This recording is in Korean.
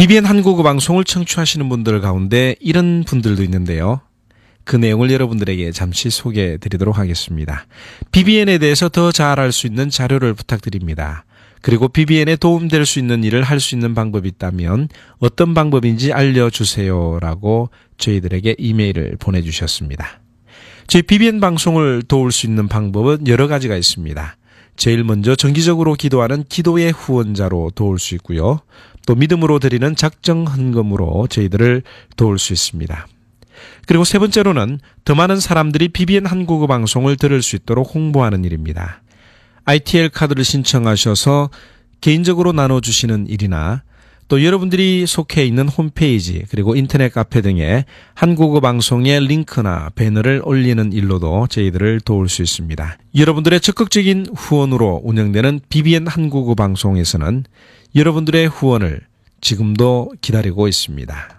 BBN 한국어 방송을 청취하시는 분들 가운데 이런 분들도 있는데요. 그 내용을 여러분들에게 잠시 소개해 드리도록 하겠습니다. BBN에 대해서 더 잘 알 수 있는 자료를 부탁드립니다. 그리고 BBN에 도움될 수 있는 일을 할 수 있는 방법이 있다면 어떤 방법인지 알려주세요라고 저희들에게 이메일을 보내주셨습니다. 저희 BBN 방송을 도울 수 있는 방법은 여러 가지가 있습니다. 제일 먼저 정기적으로 기도하는 기도의 후원자로 도울 수 있고요. 또 믿음으로 드리는 작정 헌금으로 저희들을 도울 수 있습니다. 그리고 세 번째로는 더 많은 사람들이 BBN 한국어 방송을 들을 수 있도록 홍보하는 일입니다. ITL 카드를 신청하셔서 개인적으로 나눠주시는 일이나 또 여러분들이 속해 있는 홈페이지 그리고 인터넷 카페 등에 한국어 방송의 링크나 배너를 올리는 일로도 저희들을 도울 수 있습니다. 여러분들의 적극적인 후원으로 운영되는 BBN 한국어 방송에서는 여러분들의 후원을 지금도 기다리고 있습니다.